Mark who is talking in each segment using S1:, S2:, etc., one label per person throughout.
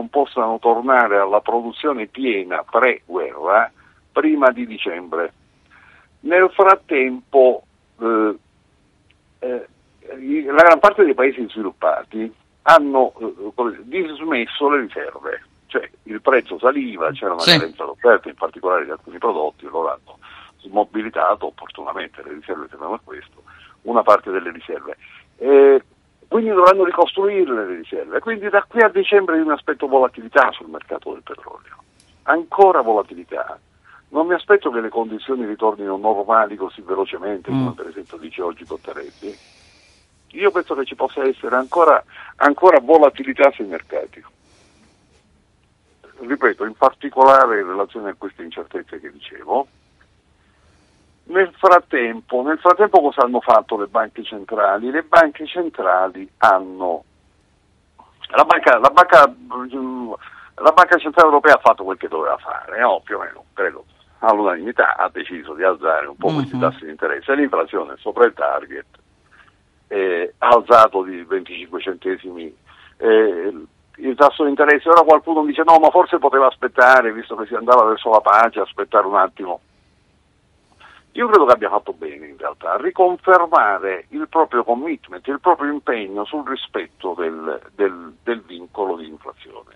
S1: non possano tornare alla produzione piena pre-guerra prima di dicembre. Nel frattempo la gran parte dei paesi sviluppati hanno dismesso le riserve, cioè il prezzo saliva, c'era una carenza d'offerta, in particolare di alcuni prodotti, loro hanno smobilitato opportunamente, le riserve servono a questo, una parte delle riserve. Quindi dovranno ricostruirle le riserve, quindi da qui a dicembre io mi aspetto volatilità sul mercato del petrolio, ancora volatilità. Non mi aspetto che le condizioni ritornino normali così velocemente, come per esempio dice oggi Cottarelli. Io penso che ci possa essere ancora volatilità sui mercati. Ripeto, in particolare in relazione a queste incertezze che dicevo. Nel frattempo cosa hanno fatto le banche centrali? Le banche centrali hanno... La Banca Centrale Europea ha fatto quel che doveva fare, più o meno, credo, all'unanimità ha deciso di alzare un po' questi tassi di interesse. L'inflazione sopra il target ha alzato di 25 centesimi il tasso di interesse. Ora qualcuno dice no, ma forse poteva aspettare, visto che si andava verso la pace, aspettare un attimo. Io credo che abbia fatto bene in realtà a riconfermare il proprio commitment, il proprio impegno sul rispetto del vincolo di inflazione.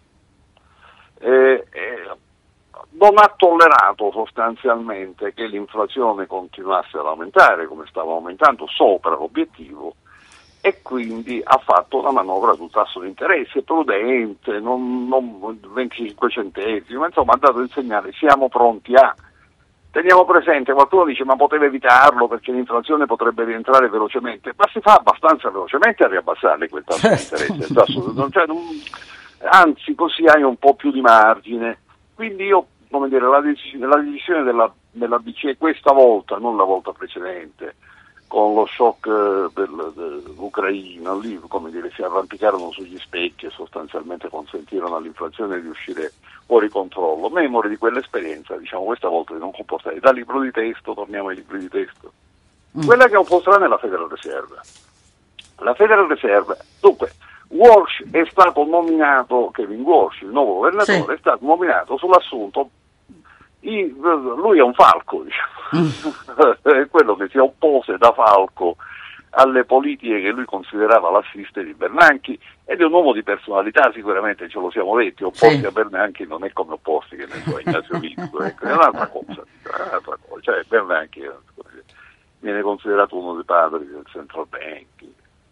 S1: Non ha tollerato sostanzialmente che l'inflazione continuasse ad aumentare come stava aumentando sopra l'obiettivo, e quindi ha fatto una manovra sul tasso di interesse prudente, non 25 centesimi, ma insomma ha dato il segnale: siamo pronti a... Teniamo presente, qualcuno dice ma poteva evitarlo perché l'inflazione potrebbe rientrare velocemente, ma si fa abbastanza velocemente a riabbassare quel tasso di interesse, anzi così hai un po' più di margine. Quindi io, la decisione della BCE questa volta, non la volta precedente, con lo shock dell'Ucraina, lì si arrampicarono sugli specchi e sostanzialmente consentirono all'inflazione di uscire fuori controllo. Memore di quell'esperienza, questa volta di non comportare da libro di testo, torniamo ai libri di testo. Quella che opposterà è la Federal Reserve. La Federal Reserve, dunque, Walsh è stato nominato, Kevin Walsh, il nuovo governatore, è stato nominato sull'assunto, lui è un falco, è quello che si oppose da falco alle politiche che lui considerava lassiste di Bernanke, ed è un uomo di personalità, sicuramente ce lo siamo detti, opposti a Bernanke non è come opposti che ne so Ignazio Visco, è un'altra cosa, cioè Bernanke viene considerato uno dei padri del central banking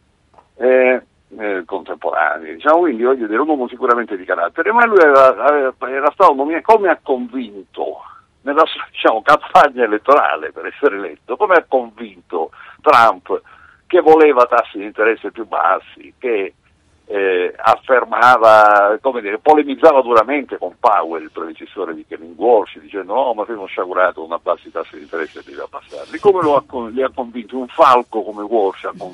S1: contemporanei, quindi voglio dire un uomo sicuramente di carattere, ma lui era stato nominato, come ha convinto nella sua campagna elettorale per essere eletto, come ha convinto Trump che voleva tassi di interesse più bassi, che affermava, polemizzava duramente con Powell, il predecessore di Kevin Walsh, dicendo no, ma abbiamo sciagurato, non abbassi i tassi di interesse e devi abbassarli. Come li ha convinto un falco come Walsh ha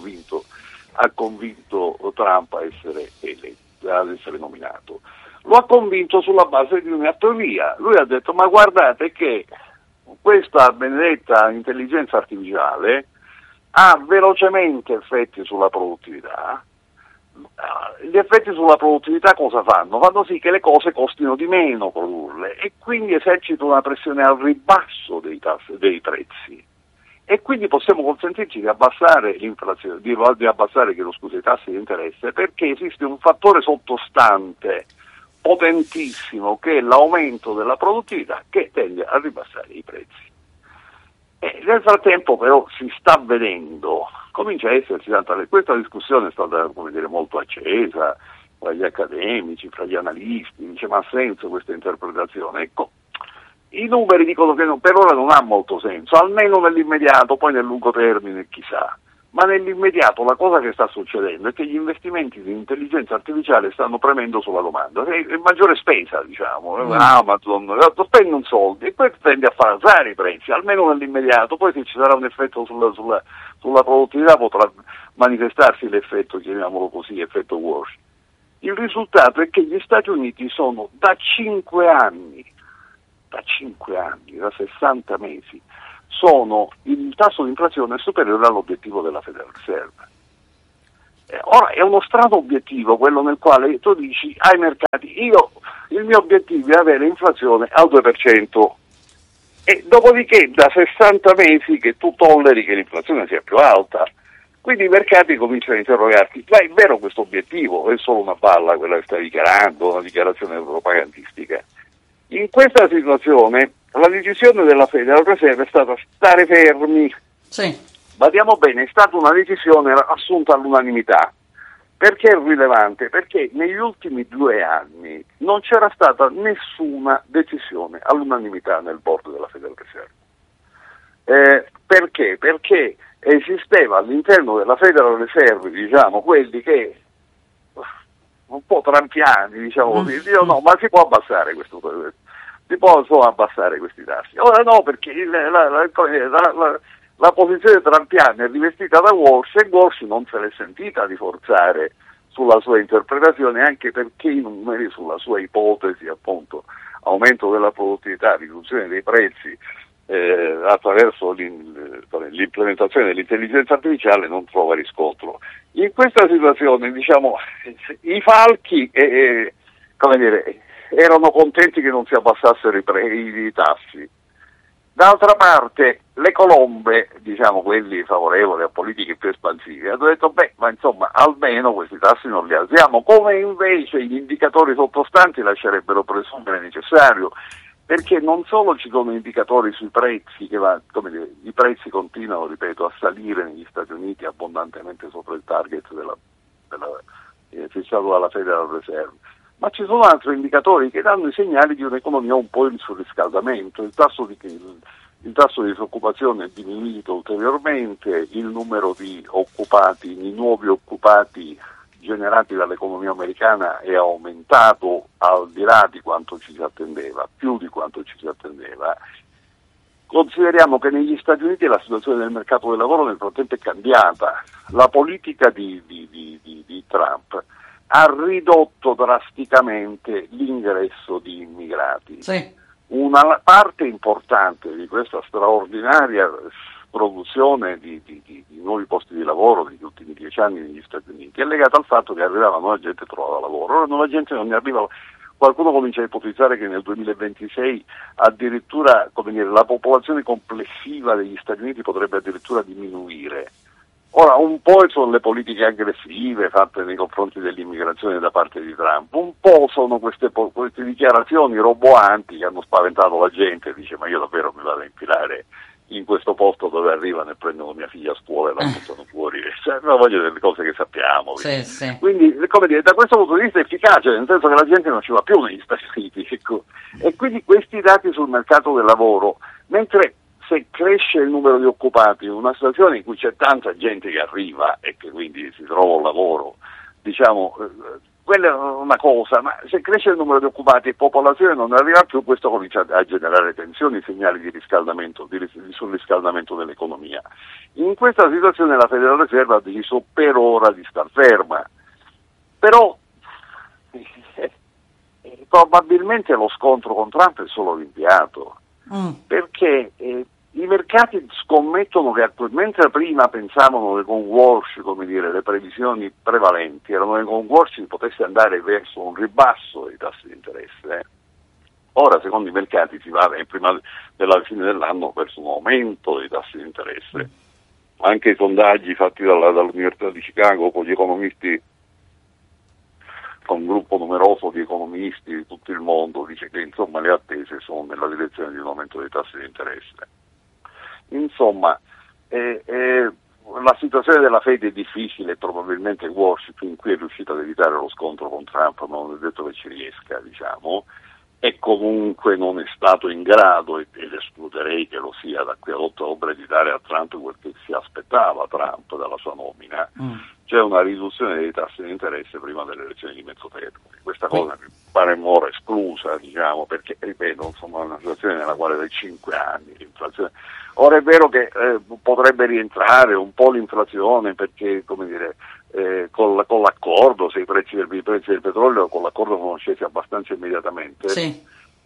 S1: convinto Trump a essere eletto, ad essere nominato. Lo ha convinto sulla base di una teoria. Lui ha detto ma guardate che questa benedetta intelligenza artificiale ha velocemente effetti sulla produttività. Gli effetti sulla produttività cosa fanno? Fanno sì che le cose costino di meno produrle, e quindi esercitano una pressione al ribasso dei prezzi, e quindi possiamo consentirci di abbassare l'inflazione, di abbassare i tassi di interesse, perché esiste un fattore sottostante potentissimo che è l'aumento della produttività, che tende a ribassare i prezzi. E nel frattempo però si sta vedendo, comincia a esserci questa discussione è stata molto accesa tra gli accademici, fra gli analisti, dice ma ha senso questa interpretazione? Ecco, i numeri dicono che per ora non ha molto senso, almeno nell'immediato, poi nel lungo termine chissà. Ma nell'immediato la cosa che sta succedendo è che gli investimenti di intelligenza artificiale stanno premendo sulla domanda, è maggiore spesa, Amazon spendono soldi e poi tende a far alzare i prezzi, almeno nell'immediato. Poi se ci sarà un effetto sulla produttività potrà manifestarsi l'effetto, chiamiamolo così, effetto Walsh. Il risultato è che gli Stati Uniti sono da 5 anni, da 60 mesi, il tasso di inflazione è superiore all'obiettivo della Federal Reserve. Ora è uno strano obiettivo quello nel quale tu dici ai mercati, il mio obiettivo è avere inflazione al 2%, e dopodiché da 60 mesi che tu tolleri che l'inflazione sia più alta. Quindi i mercati cominciano a interrogarti, ma è vero questo obiettivo o è solo una balla quella che stai dichiarando, una dichiarazione propagandistica? In questa situazione la decisione della Federal Reserve è stata stare fermi.
S2: Sì.
S1: Badiamo bene, è stata una decisione assunta all'unanimità. Perché è rilevante? Perché negli ultimi 2 anni non c'era stata nessuna decisione all'unanimità nel board della Federal Reserve. Perché? Perché esisteva all'interno della Federal Reserve, diciamo, quelli che un po' trampiani, diciamo così, dicono no, ma si può abbassare si può abbassare questi tassi. Ora no, perché la posizione trampiana è rivestita da Walsh, e Walsh non se l'è sentita di forzare sulla sua interpretazione, anche perché i numeri sulla sua ipotesi, appunto, aumento della produttività, riduzione dei prezzi attraverso l'implementazione dell'intelligenza artificiale non trova riscontro. In questa situazione, diciamo, i falchi erano contenti che non si abbassassero i tassi. D'altra parte le colombe, diciamo quelli favorevoli a politiche più espansive, hanno detto ma insomma almeno questi tassi non li alziamo, come invece gli indicatori sottostanti lascerebbero presumere necessario, perché non solo ci sono indicatori sui prezzi, i prezzi continuano, ripeto, a salire negli Stati Uniti abbondantemente sopra il target fissato dalla Federal Reserve, ma ci sono altri indicatori che danno i segnali di un'economia un po' in surriscaldamento. Il tasso di disoccupazione è diminuito ulteriormente, il numero di nuovi occupati generati dall'economia americana è aumentato al di là di quanto ci si attendeva, più di quanto ci si attendeva. Consideriamo che negli Stati Uniti la situazione del mercato del lavoro nel frattempo è cambiata. La politica di Trump ha ridotto drasticamente l'ingresso di immigrati.
S2: Sì.
S1: Una parte importante di questa straordinaria produzione di nuovi posti di lavoro negli ultimi 10 anni negli Stati Uniti è legata al fatto che arrivava nuova gente e trovava lavoro. Ora nuova gente non ne arriva. Qualcuno comincia a ipotizzare che nel 2026 addirittura la popolazione complessiva degli Stati Uniti potrebbe addirittura diminuire. Ora, un po' sono le politiche aggressive fatte nei confronti dell'immigrazione da parte di Trump, un po' sono queste dichiarazioni roboanti che hanno spaventato la gente, dice ma io davvero mi vado a infilare in questo posto dove arrivano e prendono mia figlia a scuola e la buttano fuori, voglio delle cose che sappiamo.
S2: Sì.
S1: Quindi, da questo punto di vista è efficace, nel senso che la gente non ci va più negli Stati Uniti, ecco. E quindi questi dati sul mercato del lavoro, mentre se cresce il numero di occupati in una situazione in cui c'è tanta gente che arriva e che quindi si trova un lavoro, diciamo, quella è una cosa, ma se cresce il numero di occupati e popolazione non arriva più, questo comincia a generare tensioni, segnali di riscaldamento, di surriscaldamento dell'economia. In questa situazione la Federal Reserve ha deciso per ora di star ferma, però probabilmente lo scontro con Trump è solo rinviato, perché i mercati scommettono che mentre prima pensavano che con Walsh, le previsioni prevalenti erano che con Walsh si potesse andare verso un ribasso dei tassi di interesse. Ora, secondo i mercati, si va prima della fine dell'anno verso un aumento dei tassi di interesse. Anche i sondaggi fatti dall'Università di Chicago con gli economisti, con un gruppo numeroso di economisti di tutto il mondo, dice che insomma le attese sono nella direzione di un aumento dei tassi di interesse. Insomma, la situazione della Fed è difficile e probabilmente Walsh fin qui è riuscito ad evitare lo scontro con Trump, ma non è detto che ci riesca, diciamo, e comunque non è stato in grado, ed escluderei che lo sia da qui a ottobre, di dare a Trump quel che si aspettava Trump dalla sua nomina, cioè una riduzione dei tassi di interesse prima delle elezioni di mezzo termine. Questa cosa mi pare ora esclusa, diciamo, perché, ripeto, insomma, è una situazione nella quale da 5 anni l'inflazione. Ora è vero che potrebbe rientrare un po' l'inflazione perché, con l'accordo, se i prezzi del petrolio con l'accordo sono scesi abbastanza immediatamente,
S2: sì,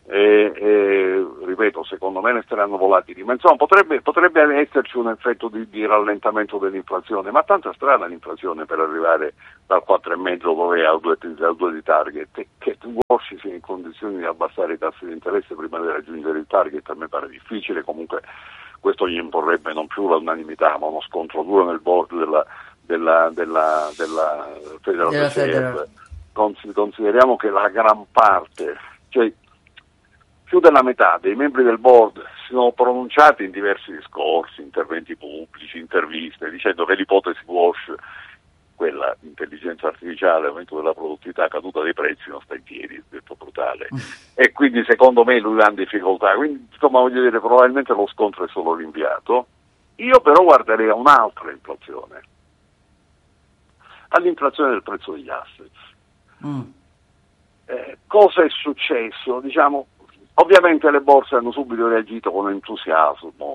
S1: ripeto, secondo me ne saranno volatili, ma insomma potrebbe esserci un effetto di rallentamento dell'inflazione, ma tanta strada l'inflazione per arrivare dal 4,5 dove è al 2 di target, che Walsh sia in condizioni di abbassare i tassi di interesse prima di raggiungere il target a me pare difficile. Comunque questo gli imporrebbe non più l'unanimità ma uno scontro duro nel board della Federal Reserve. Consideriamo che la gran parte, cioè più della metà dei membri del board si sono pronunciati in diversi discorsi, interventi pubblici, interviste, dicendo che l'ipotesi Walsh, quella intelligenza artificiale, aumento della produttività, caduta dei prezzi, non sta in piedi, detto brutale. E quindi secondo me lui ha in difficoltà. Quindi insomma voglio dire, probabilmente lo scontro è solo rinviato. Io però guarderei a un'altra inflazione, all'inflazione del prezzo degli assets. Cosa è successo? Diciamo, ovviamente le borse hanno subito reagito con entusiasmo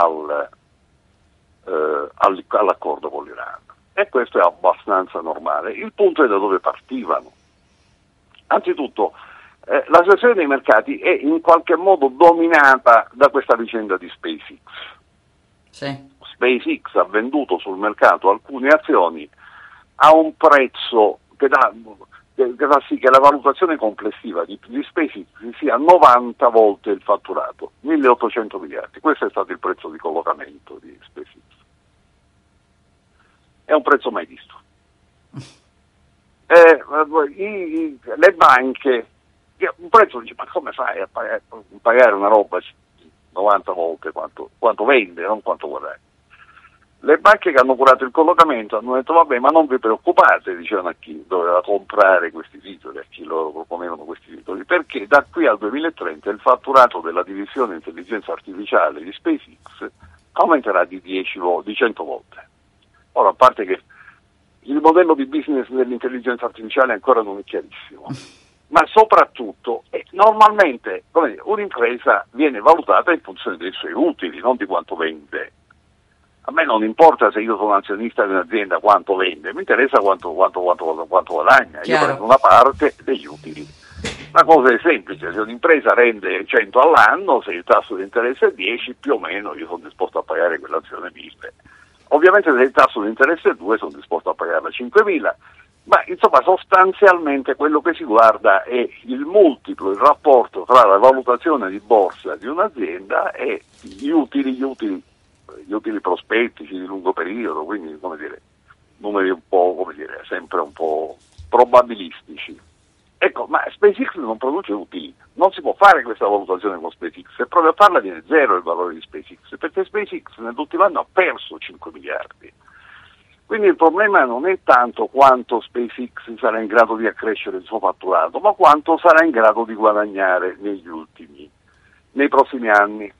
S1: all'accordo con l'Iran e questo è abbastanza normale. Il punto è da dove partivano. Anzitutto la situazione dei mercati è in qualche modo dominata da questa vicenda di SpaceX.
S2: Sì.
S1: SpaceX ha venduto sul mercato alcune azioni a un prezzo che dà sì che la valutazione complessiva di SpaceX sia 90 volte il fatturato, 1.800 miliardi. Questo è stato il prezzo di collocamento di SpaceX. È un prezzo mai visto. Le banche, un prezzo dice, ma come fai a pagare una roba 90 volte quanto vende, non quanto guadagna? Le banche che hanno curato il collocamento hanno detto vabbè, ma non vi preoccupate, dicevano a chi doveva comprare questi titoli, a chi loro proponevano questi titoli, perché da qui al 2030 il fatturato della divisione intelligenza artificiale di SpaceX aumenterà di 100 volte. Ora, a parte che il modello di business dell'intelligenza artificiale ancora non è chiarissimo, ma soprattutto normalmente un'impresa viene valutata in funzione dei suoi utili, non di quanto vende. A me non importa se io sono azionista di un'azienda quanto vende, mi interessa quanto guadagna.
S2: Chiaro.
S1: Io prendo una parte degli utili. La cosa è semplice, se un'impresa rende 100 all'anno, se il tasso di interesse è 10, più o meno io sono disposto a pagare quell'azione 1.000. Ovviamente se il tasso di interesse è 2 sono disposto a pagarla 5.000, ma insomma sostanzialmente quello che si guarda è il multiplo, il rapporto tra la valutazione di borsa di un'azienda e gli utili prospettici di lungo periodo, quindi numeri un po' sempre un po' probabilistici. Ecco, ma SpaceX non produce utili, non si può fare questa valutazione con SpaceX, se proprio a farla viene zero il valore di SpaceX, perché SpaceX nell'ultimo anno ha perso 5 miliardi. Quindi il problema non è tanto quanto SpaceX sarà in grado di accrescere il suo fatturato, ma quanto sarà in grado di guadagnare nei prossimi anni.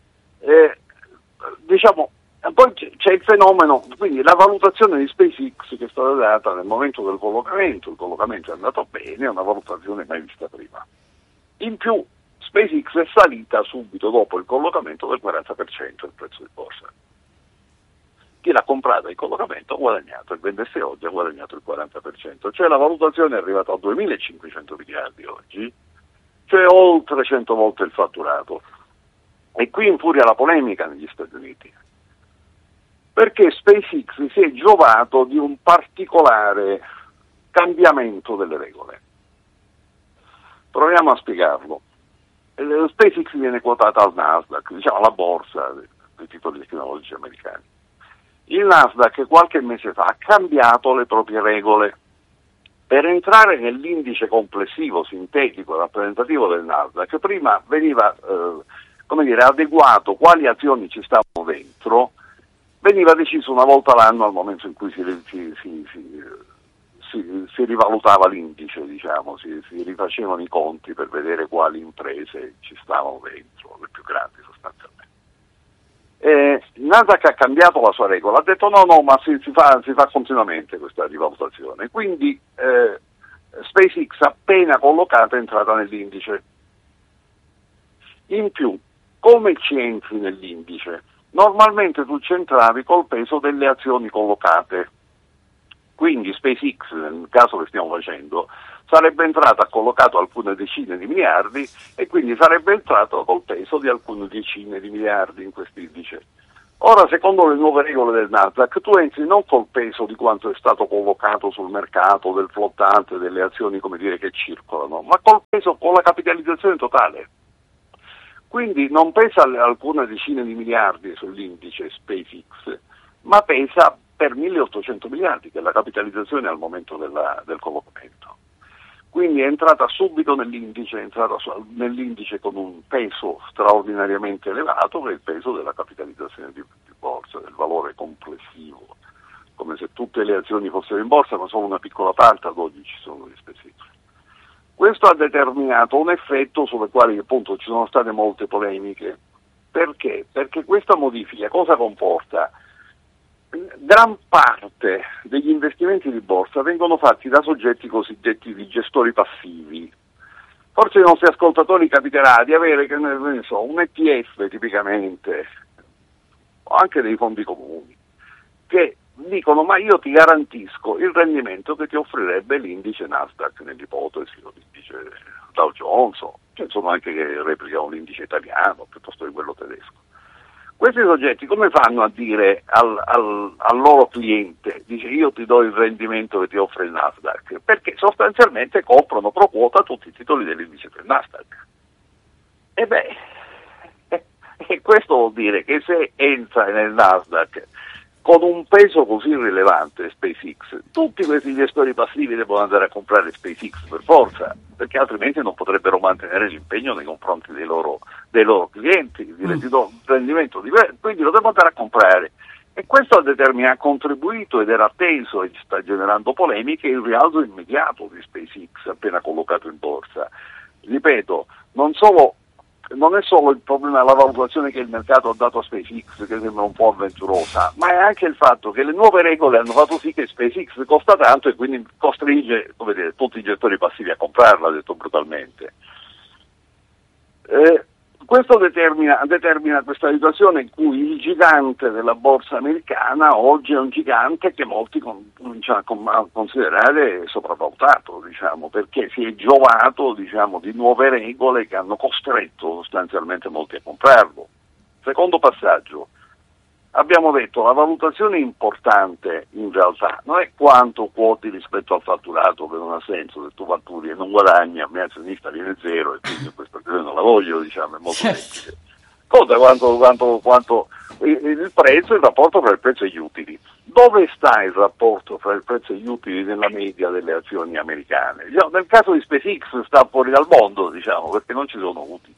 S1: Poi c'è il fenomeno, quindi la valutazione di SpaceX che è stata data nel momento del collocamento, il collocamento è andato bene, è una valutazione mai vista prima. In più SpaceX è salita subito dopo il collocamento del 40% il prezzo di borsa. Chi l'ha comprata il collocamento ha guadagnato, il vendesse oggi ha guadagnato il 40%, cioè la valutazione è arrivata a 2.500 miliardi oggi, cioè oltre 100 volte il fatturato. E qui infuria la polemica negli Stati Uniti, perché SpaceX si è giovato di un particolare cambiamento delle regole. Proviamo a spiegarlo. SpaceX viene quotata al Nasdaq, la borsa dei titoli tecnologici americani. Il Nasdaq qualche mese fa ha cambiato le proprie regole. Per entrare nell'indice complessivo, sintetico, rappresentativo del Nasdaq, prima veniva adeguato quali azioni ci stavano dentro, veniva deciso una volta l'anno al momento in cui si rivalutava l'indice, si rifacevano i conti per vedere quali imprese ci stavano dentro, le più grandi sostanzialmente. Nasdaq ha cambiato la sua regola, ha detto no, ma si fa continuamente questa rivalutazione, quindi SpaceX appena collocata è entrata nell'indice. In più, come ci entri nell'indice? Normalmente tu ci entravi col peso delle azioni collocate, quindi SpaceX, nel caso che stiamo facendo, sarebbe entrato, ha collocato alcune decine di miliardi e quindi sarebbe entrato col peso di alcune decine di miliardi in quest'indice. Ora, secondo le nuove regole del Nasdaq, tu entri non col peso di quanto è stato collocato sul mercato, del flottante, delle azioni, come dire, che circolano, ma col peso, con la capitalizzazione totale. Quindi non pesa alcune decine di miliardi sull'indice SpaceX, ma pesa per 1.800 miliardi, che è la capitalizzazione al momento del collocamento. Quindi è entrata subito nell'indice, è entrata nell'indice con un peso straordinariamente elevato, che è il peso della capitalizzazione di borsa, del valore complessivo, come se tutte le azioni fossero in borsa, ma solo una piccola parte ad oggi ci sono gli specifici. Questo ha determinato un effetto sulle quali appunto ci sono state molte polemiche. Perché? Perché questa modifica cosa comporta? Gran parte degli investimenti di borsa vengono fatti da soggetti cosiddetti di gestori passivi. Forse ai nostri ascoltatori capiterà di avere, che ne so, un ETF tipicamente, o anche dei fondi comuni, che dicono: ma io ti garantisco il rendimento che ti offrirebbe l'indice Nasdaq, nell'ipotesi, o l'indice Dow Jones, che sono anche che replicano l'indice italiano piuttosto che quello tedesco. Questi soggetti come fanno a dire al loro cliente, dice: io ti do il rendimento che ti offre il Nasdaq? Perché sostanzialmente comprano pro quota tutti i titoli dell'indice del Nasdaq. E questo vuol dire che se entra nel Nasdaq con un peso così rilevante SpaceX, tutti questi gestori passivi devono andare a comprare SpaceX per forza, perché altrimenti non potrebbero mantenere l'impegno nei confronti dei loro clienti, ti do un rendimento diverso, quindi lo devono andare a comprare. E questo ha contribuito ed era atteso e sta generando polemiche il rialzo immediato di SpaceX appena collocato in borsa. Ripeto, non è solo il problema della valutazione che il mercato ha dato a SpaceX, che sembra un po' avventurosa, ma è anche il fatto che le nuove regole hanno fatto sì che SpaceX costa tanto e quindi costringe, come dire, tutti i gestori passivi a comprarla, detto brutalmente. Questo determina questa situazione in cui il gigante della borsa americana oggi è un gigante che molti cominciano a considerare sopravvalutato, perché si è giovato, di nuove regole che hanno costretto sostanzialmente molti a comprarlo. Secondo passaggio, abbiamo detto la valutazione importante in realtà non è quanto quoti rispetto al fatturato, che non ha senso, se tu fatturi e non guadagni, a me azionista viene zero e quindi questa cosa non la voglio, è molto semplice. Conta quanto il prezzo, il rapporto tra il prezzo e gli utili. Dove sta il rapporto tra il prezzo e gli utili nella media delle azioni americane? Nel caso di SpaceX sta fuori dal mondo, perché non ci sono utili.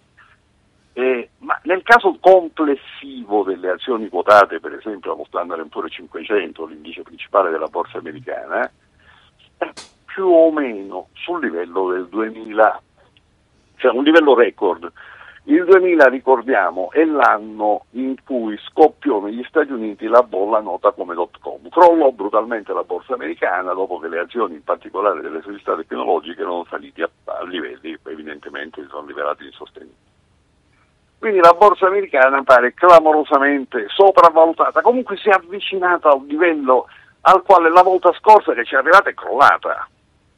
S1: Ma nel caso complessivo delle azioni quotate, per esempio allo Standard & Poor's 500, l'indice principale della borsa americana, è più o meno sul livello del 2000, cioè un livello record. Il 2000, ricordiamo, è l'anno in cui scoppiò negli Stati Uniti la bolla nota come .com. Crollò brutalmente la borsa americana dopo che le azioni, in particolare delle società tecnologiche, erano saliti a livelli evidentemente si sono rivelati insostenibili. Quindi la borsa americana pare clamorosamente sopravvalutata, comunque si è avvicinata al livello al quale la volta scorsa che ci è arrivata è crollata.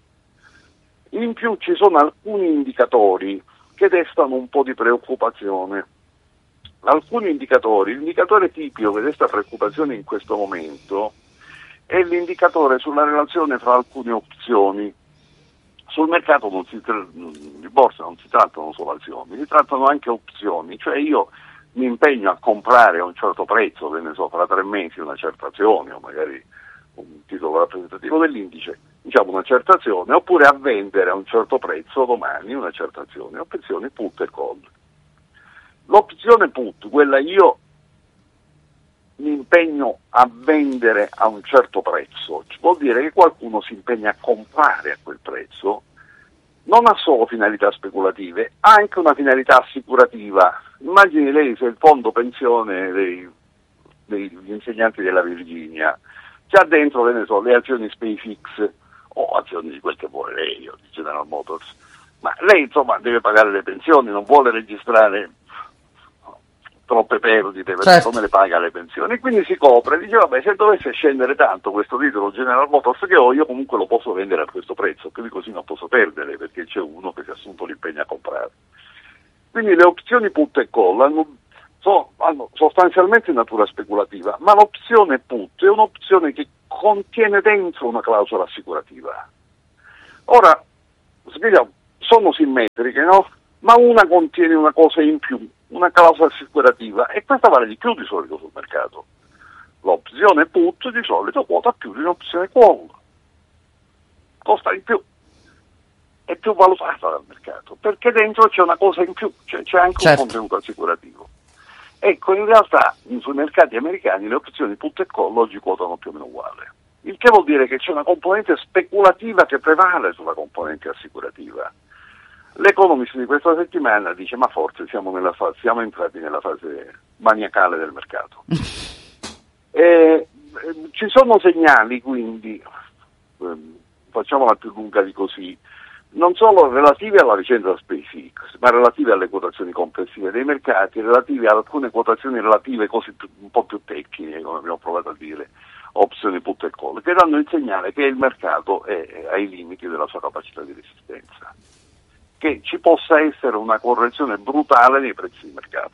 S1: In più ci sono alcuni indicatori che destano un po' di preoccupazione. L'indicatore tipico che desta preoccupazione in questo momento è l'indicatore sulla relazione fra alcune opzioni. Sul mercato di borsa non si trattano solo azioni, si trattano anche opzioni, cioè io mi impegno a comprare a un certo prezzo, che ne so, fra 3 mesi una certa azione o magari un titolo rappresentativo dell'indice, una certa azione, oppure a vendere a un certo prezzo domani una certa azione, opzioni put e call. L'opzione put, quella io mi impegno a vendere a un certo prezzo, vuol dire che qualcuno si impegna a comprare a quel prezzo, non ha solo finalità speculative, ha anche una finalità assicurativa. Immagini lei se il fondo pensione degli insegnanti della Virginia c'ha dentro, che ne so, le azioni SpaceX o azioni di quel che vuole lei o di General Motors, ma lei deve pagare le pensioni, non vuole registrare troppe perdite, perché
S2: Certo.
S1: come le paga le pensioni? E quindi si copre, dice vabbè, se dovesse scendere tanto questo titolo General Motors che ho, io comunque lo posso vendere a questo prezzo, quindi così non posso perdere, perché c'è uno che si è assunto l'impegno a comprare. Quindi le opzioni put e call hanno sostanzialmente natura speculativa, ma l'opzione put è un'opzione che contiene dentro una clausola assicurativa. Ora, spieghiamo, sono simmetriche, no? Ma una contiene una cosa in più, una clausola assicurativa, e questa vale di più di solito sul mercato. L'opzione put di solito quota più di un'opzione call, costa di più, è più valutata dal mercato, perché dentro c'è una cosa in più, c'è anche
S2: Certo.
S1: un contenuto assicurativo. Ecco, in realtà sui mercati americani le opzioni put e call oggi quotano più o meno uguale, il che vuol dire che c'è una componente speculativa che prevale sulla componente assicurativa. L'Economist di questa settimana dice ma forse siamo entrati nella fase maniacale del mercato. Ci sono segnali, quindi, facciamola più lunga di così, non solo relativi alla vicenda SpaceX, ma relativi alle quotazioni complessive dei mercati, relativi ad alcune quotazioni relative così un po' più tecniche, come abbiamo provato a dire, opzioni put e call, che danno il segnale che il mercato è ai limiti della sua capacità di resistenza, che ci possa essere una correzione brutale nei prezzi di mercato.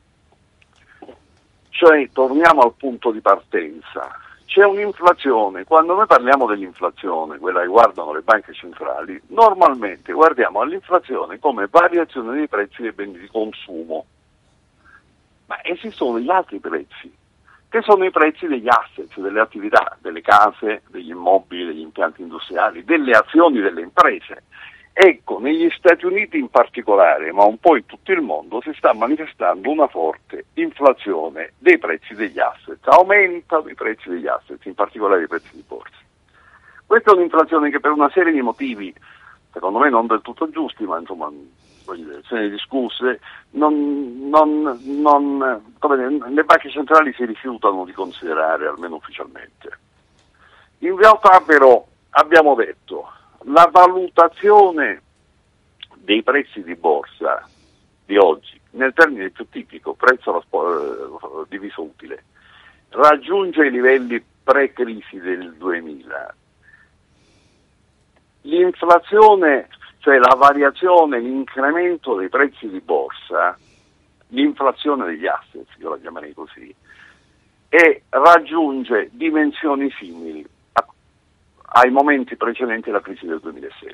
S1: Cioè, torniamo al punto di partenza. C'è un'inflazione, quando noi parliamo dell'inflazione, quella che guardano le banche centrali, normalmente guardiamo all'inflazione come variazione dei prezzi dei beni di consumo. Ma esistono degli altri prezzi, che sono i prezzi degli asset, delle attività, delle case, degli immobili, degli impianti industriali, delle azioni delle imprese. Ecco, negli Stati Uniti in particolare, ma un po' in tutto il mondo, si sta manifestando una forte inflazione dei prezzi degli asset, aumentano i prezzi degli asset, in particolare i prezzi di borsa. Questa è un'inflazione che per una serie di motivi, secondo me non del tutto giusti, ma insomma, se ne discusse, le banche centrali si rifiutano di considerare, almeno ufficialmente. In realtà però abbiamo detto, la valutazione dei prezzi di borsa di oggi, nel termine più tipico, prezzo diviso utile, raggiunge i livelli pre-crisi del 2000. L'inflazione, cioè la variazione, l'incremento dei prezzi di borsa, l'inflazione degli asset, io la chiamerei così, e raggiunge dimensioni simili ai momenti precedenti alla crisi del 2007.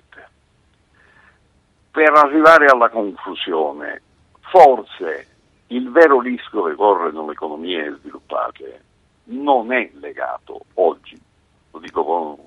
S1: Per arrivare alla conclusione, forse il vero rischio che corrono le economie sviluppate non è legato oggi, lo dico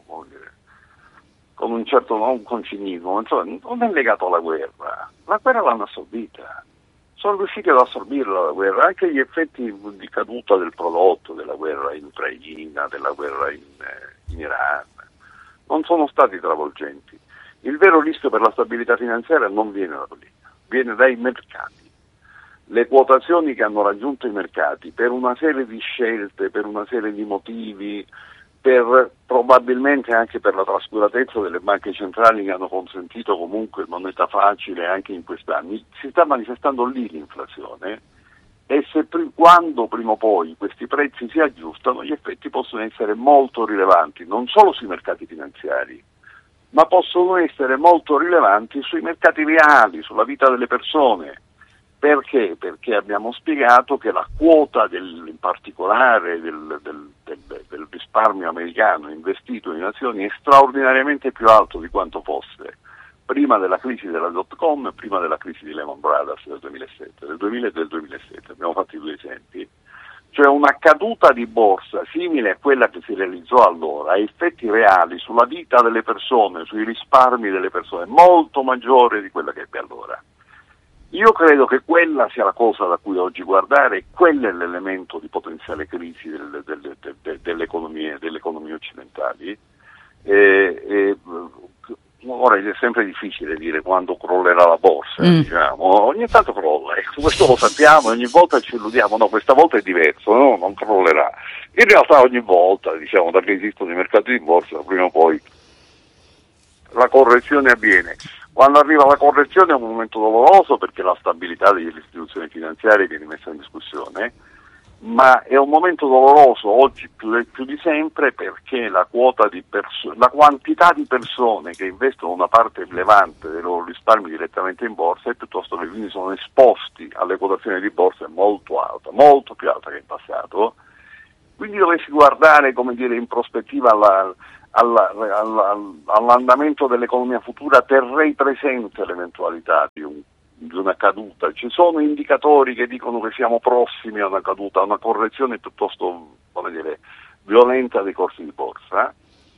S1: con un certo non cinismo, non è legato alla guerra. La guerra l'hanno assorbita, sono riusciti ad assorbirla la guerra, anche gli effetti di caduta del prodotto della guerra in Ucraina, della guerra in Iran, non sono stati travolgenti. Il vero rischio per la stabilità finanziaria non viene da lì, viene dai mercati. Le quotazioni che hanno raggiunto i mercati per una serie di scelte, per una serie di motivi, probabilmente anche per la trascuratezza delle banche centrali che hanno consentito comunque moneta facile anche in quest'anno, si sta manifestando lì l'inflazione, e quando prima o poi questi prezzi si aggiustano, gli effetti possono essere molto rilevanti, non solo sui mercati finanziari, ma possono essere molto rilevanti sui mercati reali, sulla vita delle persone. Perché? Perché abbiamo spiegato che la quota in particolare del risparmio americano investito in azioni è straordinariamente più alto di quanto fosse prima della crisi della dot-com e prima della crisi di Lehman Brothers del 2007, del 2000 e del 2007, abbiamo fatto i due esempi. Cioè una caduta di borsa simile a quella che si realizzò allora, ha effetti reali sulla vita delle persone, sui risparmi delle persone, molto maggiore di quella che ebbe allora. Io credo che quella sia la cosa da cui oggi guardare, e quello è l'elemento di potenziale crisi delle economie occidentali. Ora è sempre difficile dire quando crollerà la borsa, diciamo. Ogni tanto crolla, questo lo sappiamo, ogni volta ci illudiamo, no, questa volta è diverso, no, non crollerà. In realtà ogni volta, diciamo, da che esistono i mercati di borsa, prima o poi la correzione avviene. Quando arriva la correzione è un momento doloroso perché la stabilità delle istituzioni finanziarie viene messa in discussione, ma è un momento doloroso oggi più di sempre perché la quantità di persone che investono una parte rilevante dei loro risparmi direttamente in borsa e piuttosto che quindi sono esposti alle quotazioni di borsa è molto alta, molto più alta che in passato. Quindi dovessi guardare, come dire, in prospettiva all'andamento dell'economia futura, terrei presente l'eventualità di una caduta. Ci sono indicatori che dicono che siamo prossimi a una caduta, a una correzione piuttosto, come dire, violenta dei corsi di borsa,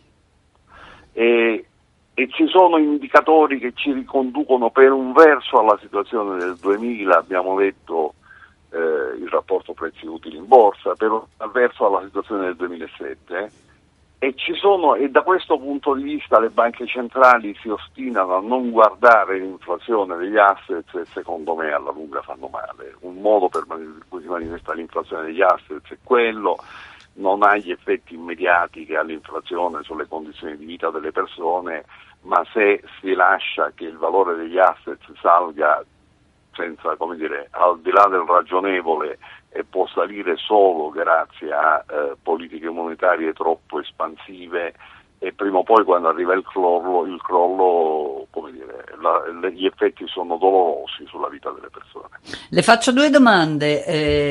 S1: e ci sono indicatori che ci riconducono per un verso alla situazione del 2000, abbiamo detto il rapporto prezzi utili in borsa, per un verso alla situazione del 2007. E da questo punto di vista le banche centrali si ostinano a non guardare l'inflazione degli asset e secondo me alla lunga fanno male. Un modo per cui si manifesta l'inflazione degli asset è quello, non ha gli effetti immediati che ha l'inflazione sulle condizioni di vita delle persone, ma se si lascia che il valore degli asset salga senza, come dire, al di là del ragionevole, e può salire solo grazie a politiche monetarie troppo espansive, e prima o poi quando arriva il crollo, come dire, gli effetti sono dolorosi sulla vita delle persone.
S2: Le faccio due domande.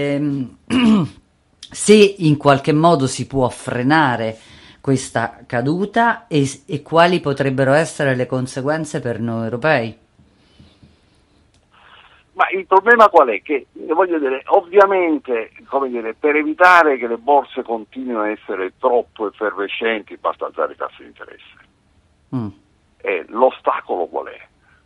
S2: Se in qualche modo si può frenare questa caduta e quali potrebbero essere le conseguenze per noi europei?
S1: Ma il problema qual è? Che, voglio dire, ovviamente, come dire, per evitare che le borse continuino a essere troppo effervescenti basta alzare i tassi di interesse. E l'ostacolo qual è?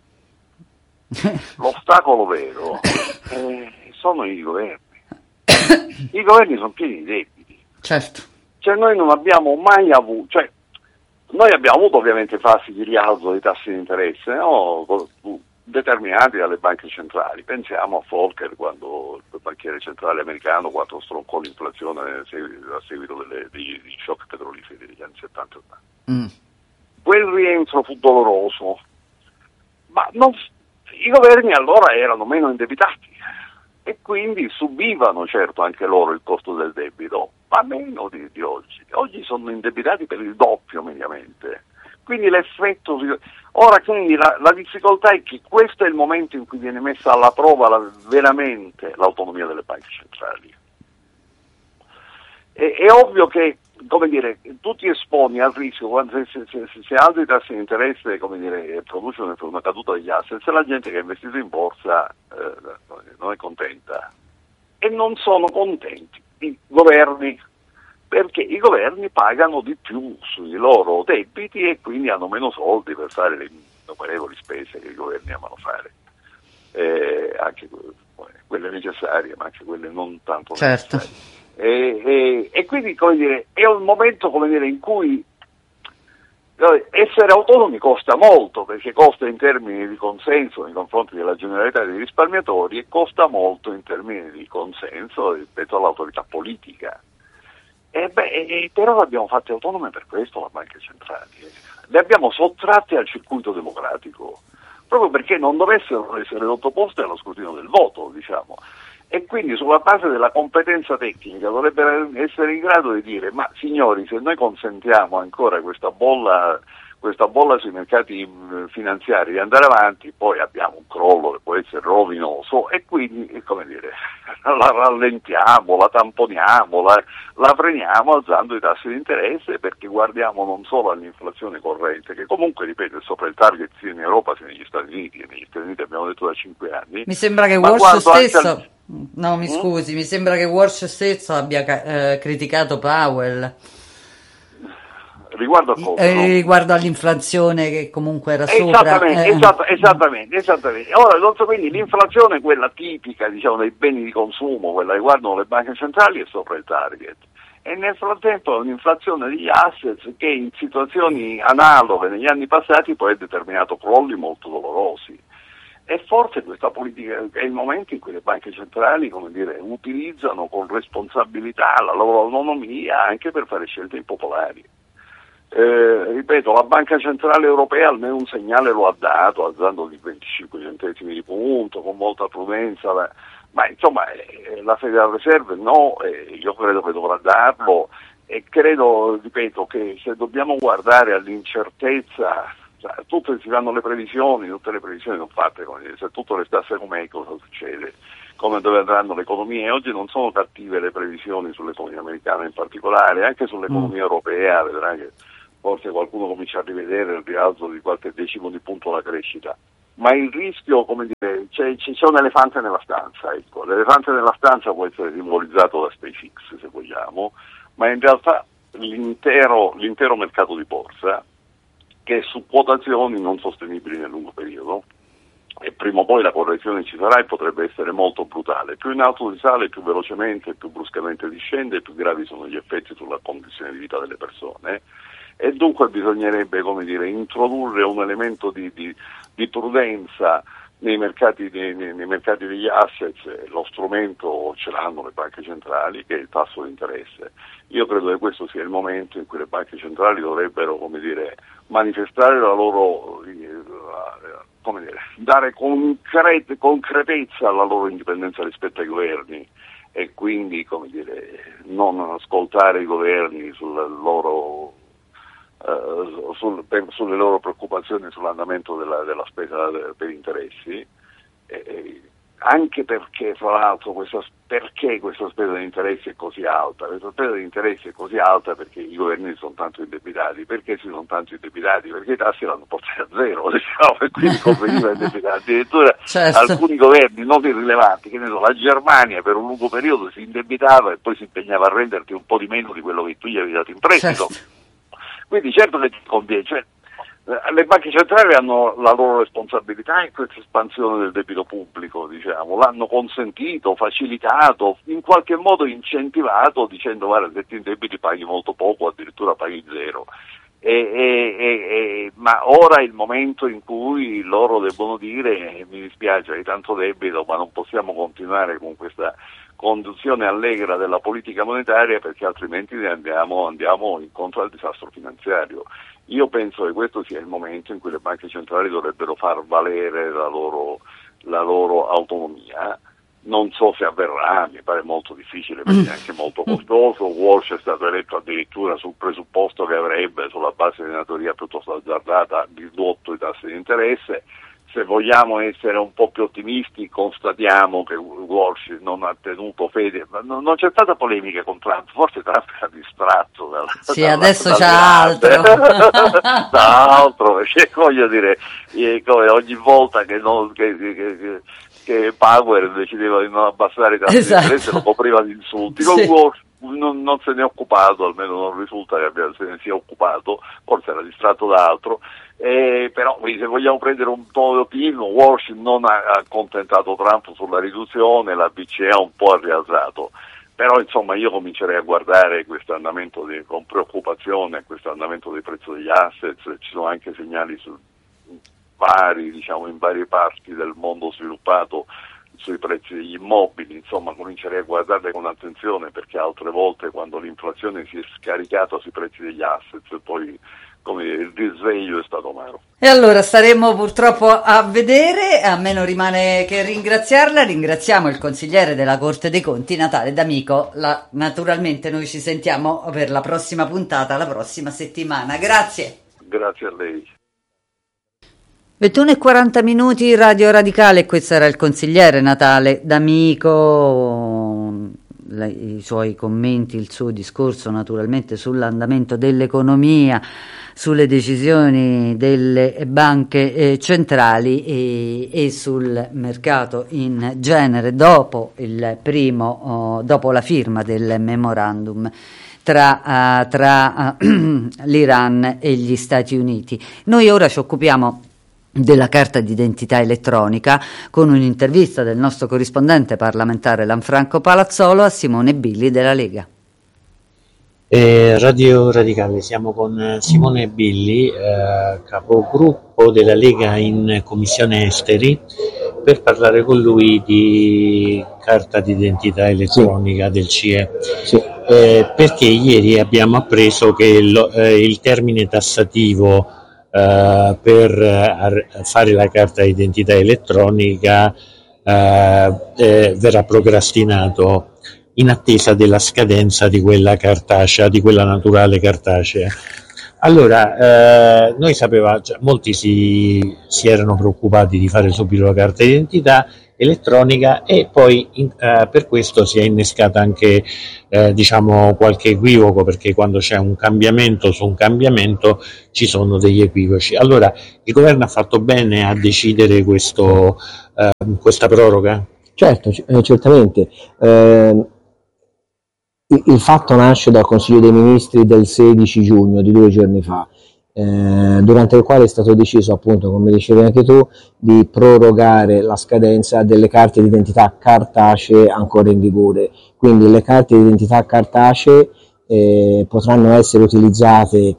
S1: L'ostacolo vero sono i governi. I governi sono pieni di debiti.
S2: Certo.
S1: Cioè noi non abbiamo mai avuto, noi abbiamo avuto ovviamente fasi di rialzo dei tassi di interesse, no? Determinati dalle banche centrali. Pensiamo a Volcker, quando il banchiere centrale americano, quando stroncò l'inflazione a seguito degli shock petroliferi degli anni 70 e 80. Quel rientro fu doloroso, ma i governi allora erano meno indebitati e quindi subivano certo anche loro il costo del debito, ma meno di oggi. Oggi sono indebitati per il doppio mediamente. Quindi l'effetto. Ora quindi la difficoltà è che questo è il momento in cui viene messa alla prova veramente l'autonomia delle banche centrali. È ovvio che, come dire, tu ti esponi al rischio quando se alzi i tassi di interesse, come dire, producono una caduta degli asset, se la gente che ha investito in borsa non è contenta, e non sono contenti i governi, perché i governi pagano di più sui loro debiti e quindi hanno meno soldi per fare le innumerevoli spese che i governi amano fare, anche quelle necessarie ma anche quelle non tanto necessarie. E quindi, come dire, è un momento, come dire, in cui essere autonomi costa molto, perché costa in termini di consenso nei confronti della generalità dei risparmiatori e costa molto in termini di consenso rispetto all'autorità politica. Però abbiamo fatte autonome per questo le banche centrali, le abbiamo sottratte al circuito democratico, proprio perché non dovessero essere sottoposte allo scrutinio del voto, diciamo, e quindi sulla base della competenza tecnica dovrebbero essere in grado di dire: ma signori, se noi consentiamo ancora questa bolla sui mercati finanziari di andare avanti, poi abbiamo un crollo che può essere rovinoso e quindi, come dire, la rallentiamo, la tamponiamo, la freniamo alzando i tassi di interesse, perché guardiamo non solo all'inflazione corrente, che comunque, ripeto, è sopra il target sia in Europa sia negli Stati Uniti, e negli Stati Uniti abbiamo detto da 5 anni.
S2: Mi sembra che Walsh stesso, no mi scusi, mi sembra che Walsh stesso abbia criticato Powell.
S1: Riguardo a cosa?
S2: Riguardo all'inflazione che comunque era sopra.
S1: Esattamente. Ora, quindi l'inflazione, quella tipica, diciamo, dei beni di consumo, quella che guardano le banche centrali, è sopra il target. E nel frattempo è un'inflazione degli assets che in situazioni analoghe negli anni passati poi ha determinato crolli molto dolorosi. E forse questa politica è il momento in cui le banche centrali, come dire, utilizzano con responsabilità la loro autonomia anche per fare scelte impopolari. Ripeto, la Banca Centrale Europea almeno un segnale lo ha dato, alzando di 25 centesimi di punto, con molta prudenza, ma insomma la Federal Reserve no, io credo che dovrà darlo, e credo, ripeto, che se dobbiamo guardare all'incertezza, tutte si fanno le previsioni, tutte le previsioni sono fatte, se tutto restasse com'è cosa succede, come dove andranno le economie. Oggi non sono cattive le previsioni sull'economia americana in particolare, anche sull'economia europea, vedrà che forse qualcuno comincia a rivedere il rialzo di qualche decimo di punto la crescita, ma il rischio, come dire, c'è un elefante nella stanza, ecco. L'elefante nella stanza può essere simbolizzato da SpaceX, se vogliamo, ma in realtà l'intero mercato di borsa, che è su quotazioni non sostenibili nel lungo periodo, e prima o poi la correzione ci sarà e potrebbe essere molto brutale. Più in alto si sale, più velocemente, più bruscamente discende, più gravi sono gli effetti sulla condizione di vita delle persone, e dunque bisognerebbe, come dire, introdurre un elemento di prudenza nei mercati degli assets. Lo strumento ce l'hanno le banche centrali, che è il tasso di interesse. Io credo che questo sia il momento in cui le banche centrali dovrebbero, come dire, manifestare la loro, come dire, dare concretezza alla loro indipendenza rispetto ai governi, e quindi, come dire, non ascoltare i governi sulle loro preoccupazioni sull'andamento della spesa per interessi, anche perché, fra l'altro, perché questa spesa di interessi è così alta? Questa spesa di interessi è così alta perché i governi sono tanto indebitati. Perché si sono tanto indebitati? Perché i tassi l'hanno portati a zero, diciamo, e quindi conveniva indebitati. Addirittura alcuni governi non irrilevanti, che ne so, la Germania per un lungo periodo si indebitava e poi si impegnava a renderti un po' di meno di quello che tu gli avevi dato in prestito. Quindi certo che ti conviene, cioè, le banche centrali hanno la loro responsabilità in questa espansione del debito pubblico, diciamo, l'hanno consentito, facilitato, in qualche modo incentivato, dicendo guarda, se ti indebiti paghi molto poco, addirittura paghi zero. Ma ora è il momento in cui loro debbono dire mi dispiace, hai tanto debito, ma non possiamo continuare con questa conduzione allegra della politica monetaria, perché altrimenti andiamo incontro al disastro finanziario. Io penso che questo sia il momento in cui le banche centrali dovrebbero far valere la loro autonomia. Non so se avverrà, mi pare molto difficile perché è anche molto costoso. Walsh è stato eletto addirittura sul presupposto che avrebbe, sulla base di una teoria piuttosto azzardata, ridotto i tassi di interesse. Se vogliamo essere un po' più ottimisti, constatiamo che Walsh non ha tenuto fede, non c'è stata polemica con Trump, forse Trump era distratto
S2: adesso c'ha altro
S1: da altro, perché voglio dire, come ogni volta che Powell decideva di non abbassare i tassi di interesse lo copriva di insulti. Con Walsh non se ne è occupato, almeno non risulta che se ne sia occupato, forse era distratto da altro. Però se vogliamo prendere un tono di ottimismo, Walsh non ha accontentato Trump sulla riduzione, la BCE ha un po' rialzato, però insomma io comincerei a guardare questo andamento con preoccupazione, questo andamento dei prezzi degli assets. Ci sono anche segnali in varie parti del mondo sviluppato sui prezzi degli immobili, insomma comincerei a guardarle con attenzione, perché altre volte quando l'inflazione si è scaricata sui prezzi degli assets poi il risveglio è stato amaro.
S2: E allora staremo purtroppo a vedere. A me non rimane che ringraziarla. Ringraziamo il consigliere della Corte dei Conti Natale D'Amico. Naturalmente noi ci sentiamo per la prossima puntata la prossima settimana. Grazie
S1: a lei.
S2: 21:40 Radio Radicale, questo era il consigliere Natale D'Amico, i suoi commenti, il suo discorso naturalmente sull'andamento dell'economia, sulle decisioni delle banche centrali e sul mercato in genere dopo la firma del memorandum tra l'Iran e gli Stati Uniti. Noi ora ci occupiamo della carta d'identità elettronica con un'intervista del nostro corrispondente parlamentare Lanfranco Palazzolo a Simone Billi della Lega.
S3: Radio Radicale, siamo con Simone Billi, capogruppo della Lega in Commissione Esteri, per parlare con lui di carta d'identità elettronica del CIE.
S4: Sì.
S3: perché ieri abbiamo appreso che il termine tassativo per fare la carta d'identità elettronica verrà procrastinato in attesa della scadenza di quella cartacea, di quella naturale cartacea. Allora, noi sapevamo, molti si erano preoccupati di fare subito la carta d'identità elettronica e poi per questo si è innescata anche qualche equivoco, perché quando c'è un cambiamento su un cambiamento ci sono degli equivoci. Allora il governo ha fatto bene a decidere questa proroga?
S4: Certo, certamente. Il fatto nasce dal Consiglio dei Ministri del 16 giugno, di 2 giorni fa, durante il quale è stato deciso, appunto, come dicevi anche tu, di prorogare la scadenza delle carte d'identità cartacee ancora in vigore. Quindi le carte d'identità cartacee potranno essere utilizzate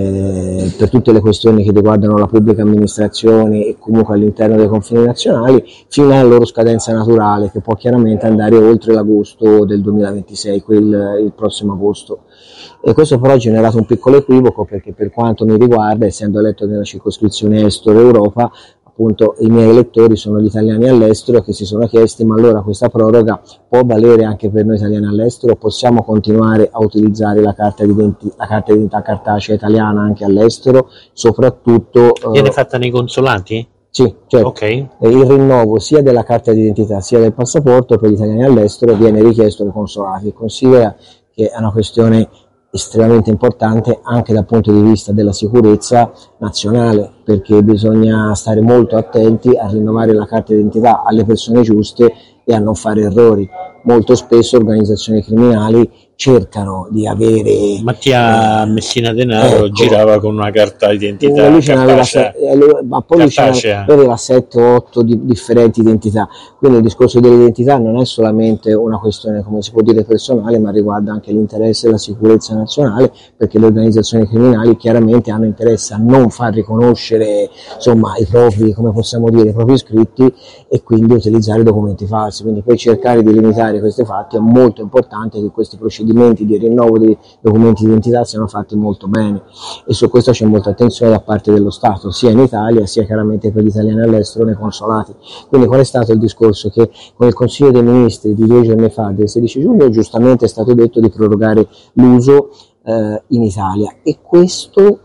S4: per tutte le questioni che riguardano la pubblica amministrazione e comunque all'interno dei confini nazionali fino alla loro scadenza naturale, che può chiaramente andare oltre l'agosto del 2026, il prossimo agosto. E questo però ha generato un piccolo equivoco, perché per quanto mi riguarda, essendo eletto nella circoscrizione Estero Europa, appunto i miei elettori sono gli italiani all'estero che si sono chiesti: ma allora questa proroga può valere anche per noi italiani all'estero? Possiamo continuare a utilizzare la carta d'identità cartacea italiana anche all'estero? Soprattutto
S3: viene fatta nei consolati?
S4: Sì, certo.
S3: Okay.
S4: Il rinnovo sia della carta d'identità sia del passaporto per gli italiani all'estero viene richiesto dai consolati. Considera che è una questione estremamente importante anche dal punto di vista della sicurezza nazionale, perché bisogna stare molto attenti a rinnovare la carta d'identità alle persone giuste e a non fare errori. Molto spesso organizzazioni criminali cercano di avere...
S3: Mattia Messina Denaro girava con una carta d'identità cartacea,
S4: ma poi aveva 7-8 differenti identità, quindi il discorso dell'identità non è solamente una questione, come si può dire, personale, ma riguarda anche l'interesse e la sicurezza nazionale, perché le organizzazioni criminali chiaramente hanno interesse a non far riconoscere, insomma, i propri, come possiamo dire, i propri iscritti, e quindi utilizzare documenti falsi. Quindi per cercare di limitare questi fatti è molto importante che questi procedimenti di rinnovo dei documenti di identità siano fatti molto bene, e su questo c'è molta attenzione da parte dello Stato, sia in Italia sia chiaramente per gli italiani all'estero nei consolati. Quindi qual è stato il discorso? Che con il Consiglio dei Ministri di 2 giorni fa, del 16 giugno, giustamente è stato detto di prorogare l'uso in Italia, e questo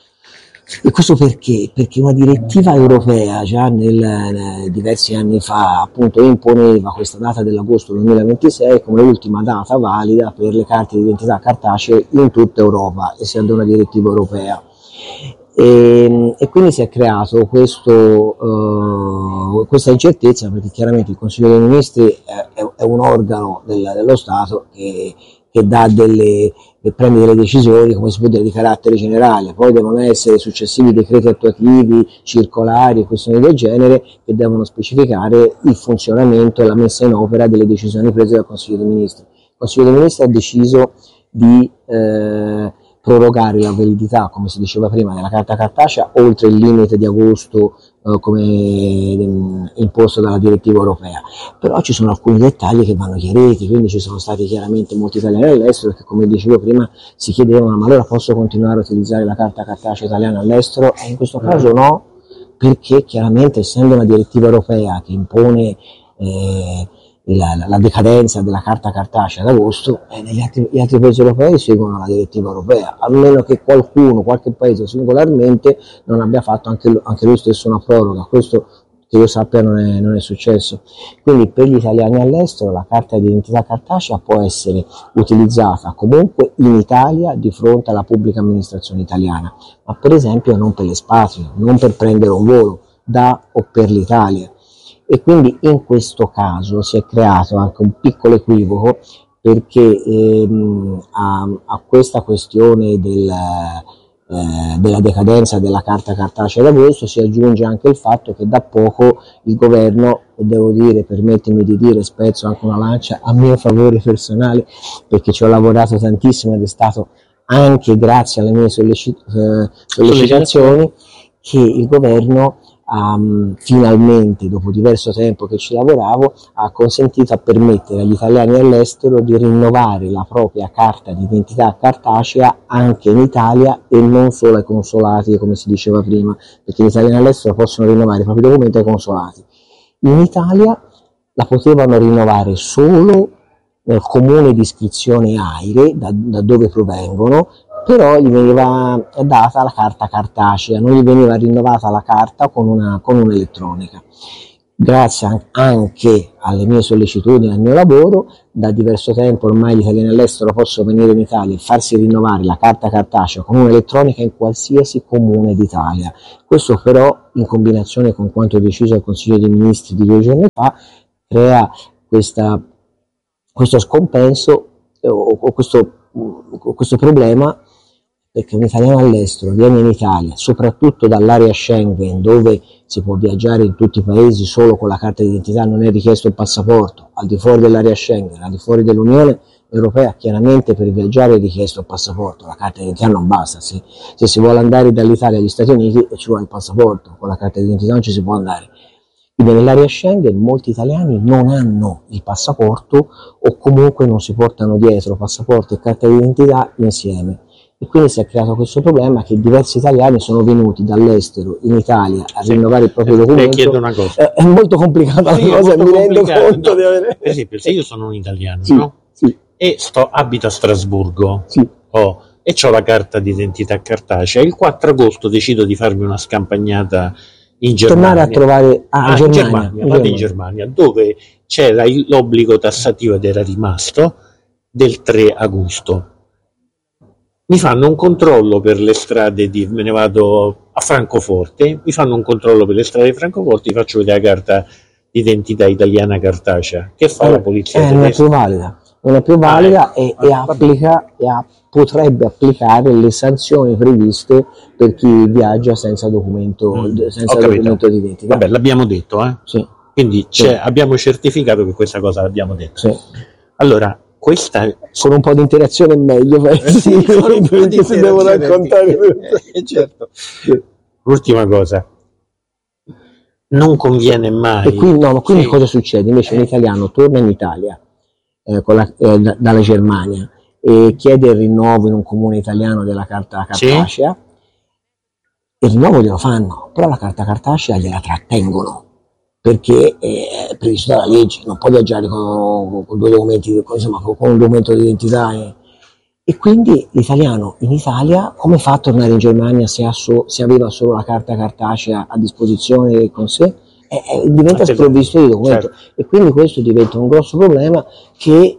S4: perché? Perché una direttiva europea già diversi anni fa, appunto, imponeva questa data dell'agosto 2026 come ultima data valida per le carte di identità cartacee in tutta Europa, essendo una direttiva europea. E quindi si è creato questa incertezza, perché chiaramente il Consiglio dei Ministri è un organo dello Stato che prende delle decisioni, come si può dire, di carattere generale. Poi devono essere successivi decreti attuativi, circolari e questioni del genere che devono specificare il funzionamento e la messa in opera delle decisioni prese dal Consiglio dei Ministri. Il Consiglio dei Ministri ha deciso di prorogare la validità, come si diceva prima, della carta cartacea oltre il limite di agosto come imposto dalla direttiva europea. Però ci sono alcuni dettagli che vanno chiariti, quindi ci sono stati chiaramente molti italiani all'estero che, come dicevo prima, si chiedevano: ma allora posso continuare a utilizzare la carta cartacea italiana all'estero? E in questo caso no, perché chiaramente, essendo una direttiva europea che impone la decadenza della carta cartacea ad agosto, gli altri paesi europei seguono la direttiva europea, a meno che qualche paese singolarmente non abbia fatto anche lui stesso una proroga. Questo, che io sappia, non è successo. Quindi per gli italiani all'estero la carta di identità cartacea può essere utilizzata comunque in Italia di fronte alla pubblica amministrazione italiana, ma per esempio non per l'espatrio, non per prendere un volo da o per l'Italia. E quindi in questo caso si è creato anche un piccolo equivoco, perché a questa questione della decadenza della carta cartacea d'agosto si aggiunge anche il fatto che da poco il governo, e devo dire, permettimi di dire, spezzo anche una lancia a mio favore personale, perché ci ho lavorato tantissimo ed è stato anche grazie alle mie sollecitazioni che il governo finalmente, dopo diverso tempo che ci lavoravo, ha consentito a permettere agli italiani all'estero di rinnovare la propria carta di identità cartacea anche in Italia e non solo ai consolati, come si diceva prima, perché gli italiani all'estero possono rinnovare i propri documenti ai consolati. In Italia la potevano rinnovare solo nel comune di iscrizione AIRE, da dove provengono, però gli veniva data la carta cartacea, non gli veniva rinnovata la carta con un'elettronica. Grazie anche alle mie sollecitudini, al mio lavoro, da diverso tempo ormai gli italiani all'estero possono venire in Italia e farsi rinnovare la carta cartacea con un'elettronica in qualsiasi comune d'Italia. Questo però, in combinazione con quanto deciso dal Consiglio dei Ministri di 2 giorni fa, crea questo scompenso o questo problema, perché un italiano all'estero viene in Italia, soprattutto dall'area Schengen, dove si può viaggiare in tutti i paesi solo con la carta d'identità, non è richiesto il passaporto, al di fuori dell'area Schengen, al di fuori dell'Unione Europea, chiaramente per viaggiare è richiesto il passaporto, la carta d'identità non basta, se si vuole andare dall'Italia agli Stati Uniti ci vuole il passaporto, con la carta d'identità non ci si può andare. Quindi nell'area Schengen molti italiani non hanno il passaporto o comunque non si portano dietro passaporto e carta d'identità insieme. E quindi si è creato questo problema che diversi italiani sono venuti dall'estero in Italia a rinnovare il proprio documento.
S3: Chiedo una cosa.
S4: È molto complicata la cosa, mi rendo conto di avere...
S3: Per esempio, se io sono un italiano, no?
S4: Sì.
S3: E abito a Strasburgo,
S4: sì.
S3: E ho la carta d'identità cartacea, il 4 agosto decido di farmi una scampagnata in Germania.
S4: Tornare a trovare
S3: Vado in Germania, dove c'era l'obbligo tassativo ed era rimasto del 3 agosto. Mi fanno un controllo per le strade me ne vado a Francoforte, mi fanno un controllo per le strade di Francoforte, faccio vedere la carta d'identità italiana cartacea. Che fa la polizia tedesca?
S4: Non è più valida e potrebbe applicare le sanzioni previste per chi viaggia senza documento di identità.
S3: Vabbè, l'abbiamo detto,
S4: Sì.
S3: Quindi abbiamo certificato che questa cosa l'abbiamo detta.
S4: Sì.
S3: Allora, questa
S4: con un po' di interazione è meglio, perché si devo raccontare
S3: certo. Sì. L'ultima cosa, non conviene mai.
S4: E quindi cosa succede? Invece un italiano torna in Italia dalla Germania e chiede il rinnovo in un comune italiano della carta cartacea, il rinnovo glielo fanno, però la carta cartacea gliela trattengono, perché è previsto dalla legge, non può viaggiare con 2 documenti, con un documento di identità. E quindi l'italiano in Italia come fa a tornare in Germania se aveva solo la carta cartacea a disposizione con sé? Diventa sprovvisto di documento. Certo. E quindi questo diventa un grosso problema che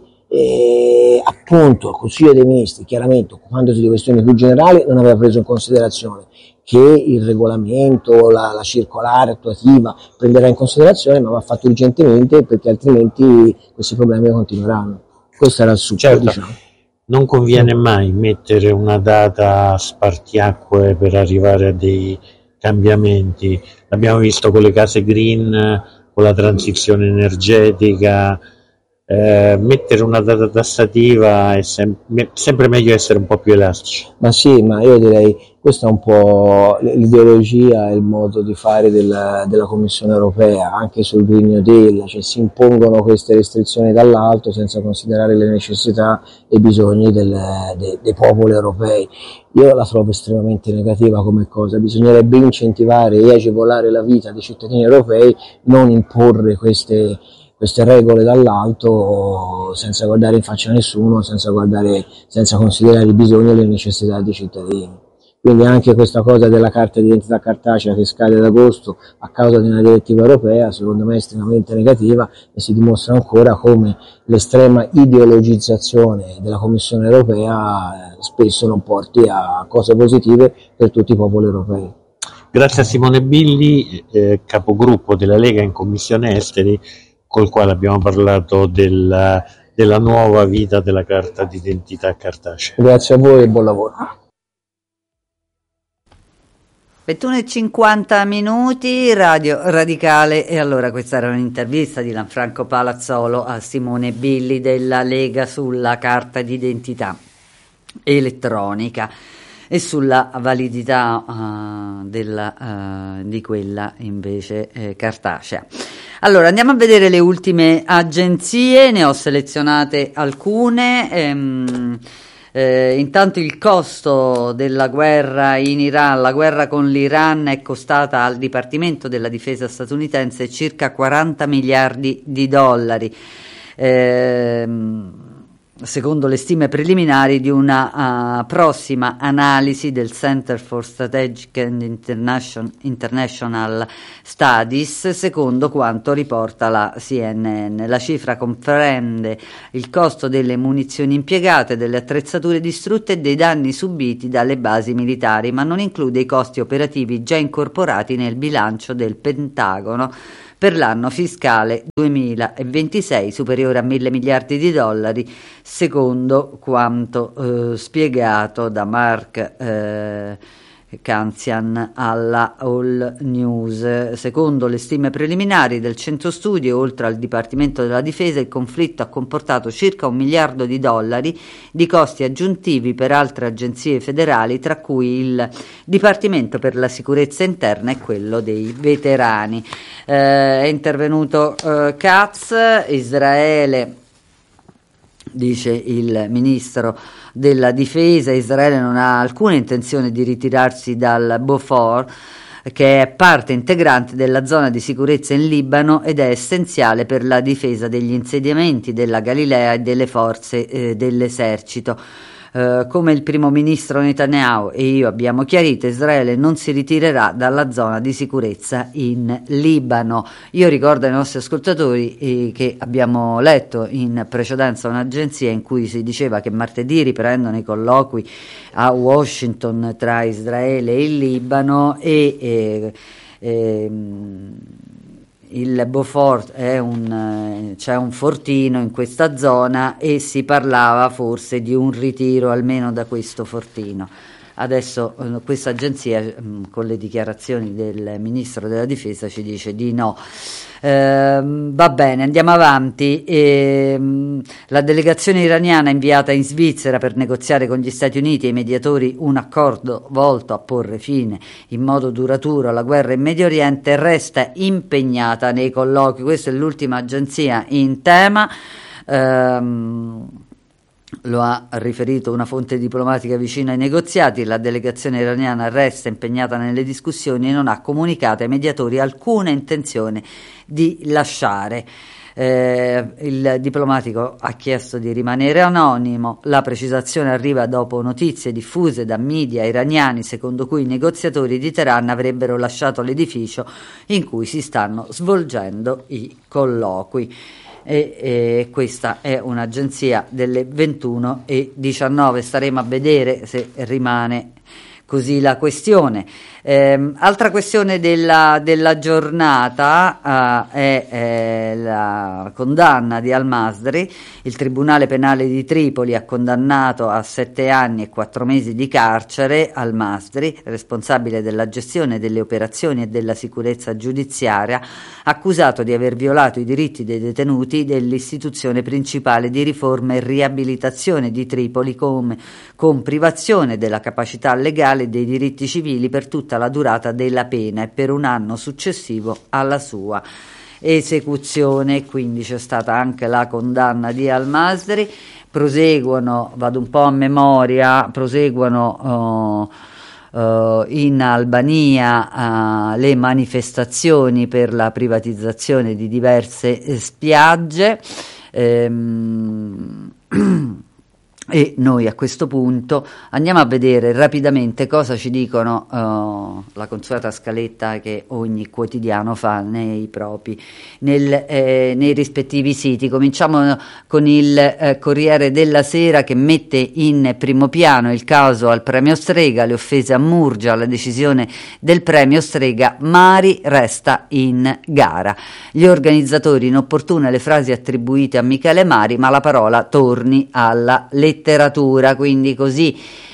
S4: appunto il Consiglio dei Ministri, chiaramente occupandosi di questioni più generali, non aveva preso in considerazione, che il regolamento, la circolare attuativa prenderà in considerazione, ma va fatto urgentemente, perché altrimenti questi problemi continueranno. Questo era il succo,
S3: certo.
S4: Diciamo.
S3: Non conviene mai mettere una data spartiacque per arrivare a dei cambiamenti. L'abbiamo visto con le case green, con la transizione energetica. Mettere una data tassativa è sempre meglio essere un po' più elastici.
S4: Ma sì, ma io direi questa è un po' l'ideologia e il modo di fare della Commissione Europea anche sul Green New Deal, cioè si impongono queste restrizioni dall'alto senza considerare le necessità e i bisogni dei popoli europei. Io la trovo estremamente negativa come cosa, bisognerebbe incentivare e agevolare la vita dei cittadini europei, non imporre queste regole dall'alto senza guardare in faccia a nessuno, senza considerare i bisogni e le necessità dei cittadini. Quindi anche questa cosa della carta di identità cartacea che scade ad agosto a causa di una direttiva europea, secondo me è estremamente negativa e si dimostra ancora come l'estrema ideologizzazione della Commissione Europea spesso non porti a cose positive per tutti i popoli europei.
S3: Grazie a Simone Billi, capogruppo della Lega in Commissione Esteri, col quale abbiamo parlato della nuova vita della carta d'identità cartacea.
S4: Grazie a voi e buon lavoro.
S2: 21:50 Radio Radicale, e allora questa era un'intervista di Lanfranco Palazzolo a Simone Billi della Lega sulla carta d'identità elettronica. e sulla validità di quella invece cartacea. Allora, andiamo a vedere le ultime agenzie, ne ho selezionate alcune. Intanto il costo della guerra in Iran, la guerra con l'Iran è costata al Dipartimento della Difesa statunitense circa 40 miliardi di dollari. Secondo le stime preliminari di una prossima analisi del Center for Strategic and International Studies, secondo quanto riporta la CNN. La cifra comprende il costo delle munizioni impiegate, delle attrezzature distrutte e dei danni subiti dalle basi militari, ma non include i costi operativi già incorporati nel bilancio del Pentagono per l'anno fiscale 2026, superiore a 1.000 miliardi di dollari, secondo quanto spiegato da Mark Kanzian alla All News. Secondo le stime preliminari del centro studio, oltre al Dipartimento della Difesa, il conflitto ha comportato circa $1 miliardo di costi aggiuntivi per altre agenzie federali, tra cui il Dipartimento per la Sicurezza Interna e quello dei veterani. È intervenuto Katz. Israele, dice il ministro della difesa, Israele non ha alcuna intenzione di ritirarsi dal Beaufort, che è parte integrante della zona di sicurezza in Libano ed è essenziale per la difesa degli insediamenti della Galilea e delle forze dell'esercito. Come il primo ministro Netanyahu e io abbiamo chiarito, Israele non si ritirerà dalla zona di sicurezza in Libano. Io ricordo ai nostri ascoltatori che abbiamo letto in precedenza un'agenzia in cui si diceva che martedì riprendono i colloqui a Washington tra Israele e il Libano e il Beaufort c'è un fortino in questa zona e si parlava forse di un ritiro almeno da questo fortino. Adesso questa agenzia con le dichiarazioni del ministro della difesa ci dice di no. Va bene, andiamo avanti. La delegazione iraniana inviata in Svizzera per negoziare con gli Stati Uniti e i mediatori un accordo volto a porre fine in modo duraturo alla guerra in Medio Oriente resta impegnata nei colloqui. Questa è l'ultima agenzia in tema. Lo ha riferito una fonte diplomatica vicina ai negoziati. La delegazione iraniana resta impegnata nelle discussioni e non ha comunicato ai mediatori alcuna intenzione di lasciare. Il diplomatico ha chiesto di rimanere anonimo. La precisazione arriva dopo notizie diffuse da media iraniani secondo cui i negoziatori di Teheran avrebbero lasciato l'edificio in cui si stanno svolgendo i colloqui. E questa è un'agenzia delle 21:19. Staremo a vedere se rimane così la questione. Altra questione della giornata è la condanna di Al-Masri. Il Tribunale Penale di Tripoli ha condannato a 7 anni e 4 mesi di carcere Al-Masri, responsabile della gestione delle operazioni e della sicurezza giudiziaria, accusato di aver violato i diritti dei detenuti dell'istituzione principale di riforma e riabilitazione di Tripoli con privazione della capacità legale e dei diritti civili per tutta la durata della pena e per un anno successivo alla sua esecuzione. Quindi c'è stata anche la condanna di Al-Masri. Proseguono, vado un po' a memoria, in Albania le manifestazioni per la privatizzazione di diverse spiagge. E noi a questo punto andiamo a vedere rapidamente cosa ci dicono la consueta scaletta che ogni quotidiano fa nei rispettivi siti. Cominciamo con il Corriere della Sera, che mette in primo piano il caso al premio Strega, le offese a Murgia, la decisione del premio Strega, Mari resta in gara. Gli organizzatori, inopportune le frasi attribuite a Michele Mari, ma la parola torni alla letteratura. Quindi così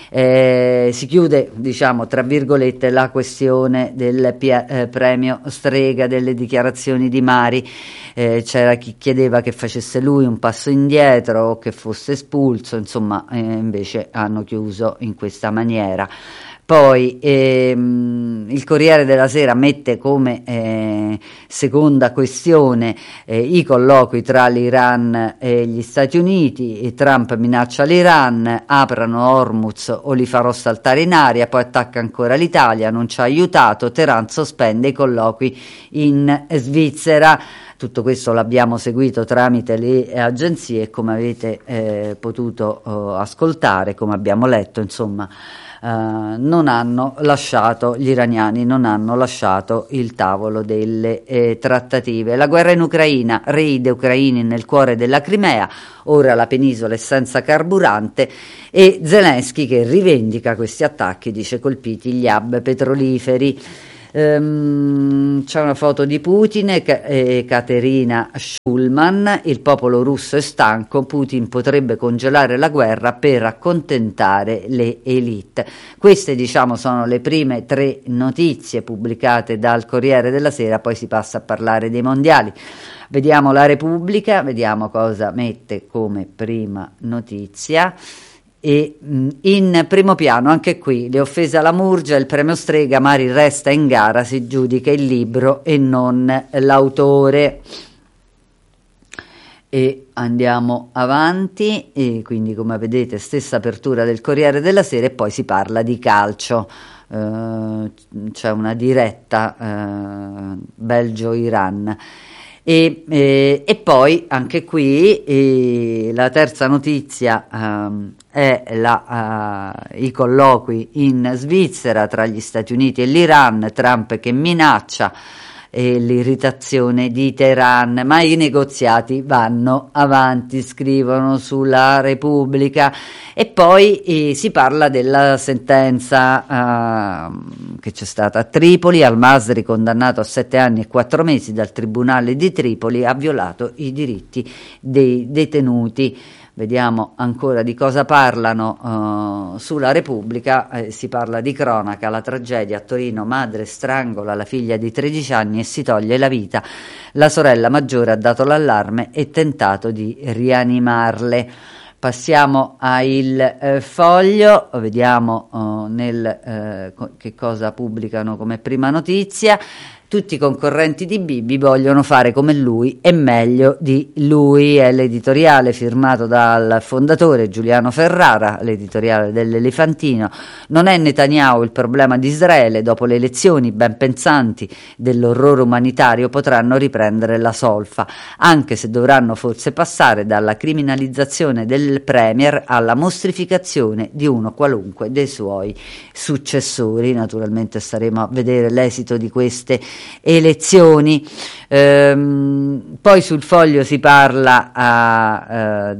S2: Si chiude, diciamo, tra virgolette, la questione del premio Strega, delle dichiarazioni di Mari. C'era chi chiedeva che facesse lui un passo indietro o che fosse espulso, insomma, invece hanno chiuso in questa maniera. Poi il Corriere della Sera mette come seconda questione i colloqui tra l'Iran e gli Stati Uniti, e Trump minaccia l'Iran, aprano Hormuz o li farò saltare in aria, poi attacca ancora l'Italia, non ci ha aiutato, Teheran sospende i colloqui in Svizzera. Tutto questo l'abbiamo seguito tramite le agenzie, come avete potuto ascoltare, come abbiamo letto, insomma. Non hanno lasciato, gli iraniani non hanno lasciato il tavolo delle trattative. La guerra in Ucraina, raid ucraini nel cuore della Crimea, ora la penisola è senza carburante, e Zelensky che rivendica questi attacchi, dice colpiti gli hub petroliferi. C'è una foto di Putin e Katerina Schulman. Il popolo russo è stanco, Putin potrebbe congelare la guerra per accontentare le elite. Queste, diciamo, sono le prime 3 notizie pubblicate dal Corriere della Sera, poi si passa a parlare dei mondiali. Vediamo la Repubblica, vediamo cosa mette come prima notizia. E in primo piano anche qui le offese alla Murgia, il premio Strega, Mari resta in gara, si giudica il libro e non l'autore. E andiamo avanti, e quindi come vedete stessa apertura del Corriere della Sera, e poi si parla di calcio. C'è una diretta Belgio-Iran. E poi anche qui la terza notizia è i colloqui in Svizzera tra gli Stati Uniti e l'Iran, Trump che minaccia e l'irritazione di Teheran, ma i negoziati vanno avanti, scrivono sulla Repubblica. E poi si parla della sentenza che c'è stata a Tripoli. Al-Masri, condannato a 7 anni e 4 mesi dal Tribunale di Tripoli, ha violato i diritti dei detenuti. Vediamo ancora di cosa parlano sulla Repubblica. Si parla di cronaca, la tragedia a Torino, madre strangola la figlia di 13 anni e si toglie la vita. La sorella maggiore ha dato l'allarme e tentato di rianimarle. Passiamo al Foglio, vediamo che cosa pubblicano come prima notizia. Tutti i concorrenti di Bibi vogliono fare come lui e meglio di lui, è l'editoriale firmato dal fondatore Giuliano Ferrara, l'editoriale dell'Elefantino. Non è Netanyahu il problema di Israele, dopo le elezioni ben pensanti dell'orrore umanitario potranno riprendere la solfa, anche se dovranno forse passare dalla criminalizzazione del premier alla mostrificazione di uno qualunque dei suoi successori. Naturalmente staremo a vedere l'esito di queste elezioni. Poi sul Foglio si parla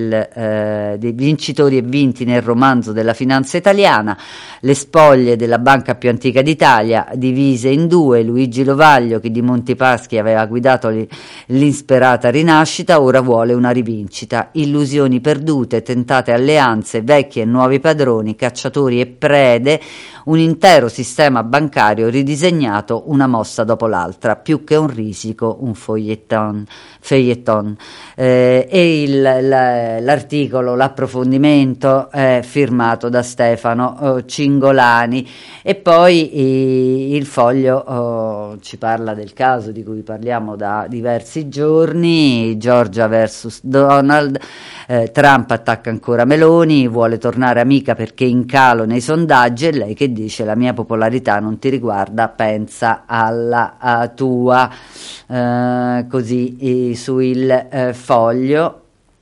S2: dei vincitori e vinti nel romanzo della finanza italiana, le spoglie della banca più antica d'Italia divise in 2, Luigi Lovaglio che di Montepaschi aveva guidato l'insperata rinascita ora vuole una rivincita, illusioni perdute, tentate alleanze, vecchi e nuovi padroni, cacciatori e prede, un intero sistema bancario ridisegnato, una mossa dopo l'altra, più che un risico, un feuilleton. L'articolo, l'approfondimento è firmato da Stefano Cingolani. E poi il Foglio ci parla del caso di cui parliamo da diversi giorni, Georgia versus Donald. Trump attacca ancora Meloni, vuole tornare amica perché in calo nei sondaggi, e lei che dice la mia popolarità non ti riguarda, pensa alla tua. Così sul Foglio.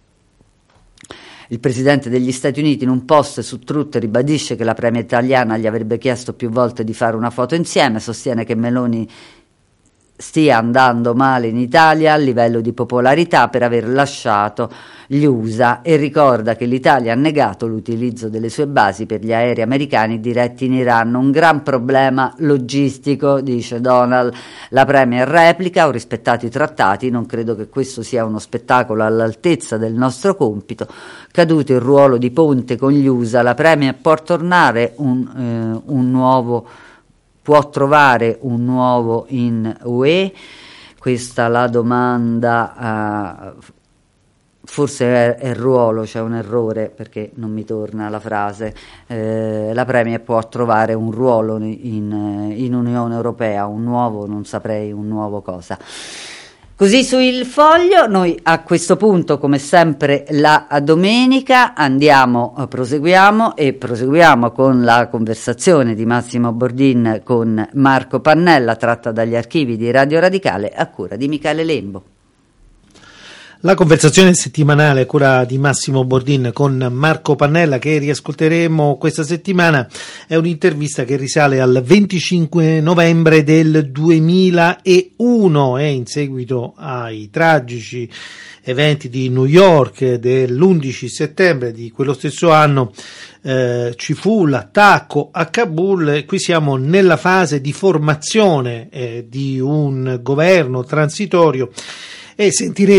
S2: Il presidente degli Stati Uniti in un post su Truth ribadisce che la premier italiana gli avrebbe chiesto più volte di fare una foto insieme, sostiene che Meloni stia andando male in Italia a livello di popolarità per aver lasciato gli USA e ricorda che l'Italia ha negato l'utilizzo delle sue basi per gli aerei americani diretti in Iran. Un gran problema logistico, dice Donald. La Premier replica: ho rispettato i trattati, non credo che questo sia uno spettacolo all'altezza del nostro compito. Caduto il ruolo di ponte con gli USA, la Premier può trovare un nuovo in UE? Questa la domanda, forse è il ruolo, c'è un errore perché non mi torna la frase. La Premier può trovare un ruolo in Unione Europea, un nuovo, non saprei un nuovo cosa. Così sul Foglio. Noi a questo punto, come sempre la domenica, proseguiamo con la conversazione di Massimo Bordin con Marco Pannella, tratta dagli archivi di Radio Radicale a cura di Michele Lembo.
S5: La conversazione settimanale a cura di Massimo Bordin con Marco Pannella, che riascolteremo questa settimana, è un'intervista che risale al 25 novembre del 2001 e in seguito ai tragici eventi di New York dell'11 settembre di quello stesso anno ci fu l'attacco a Kabul e qui siamo nella fase di formazione di un governo transitorio e sentiremo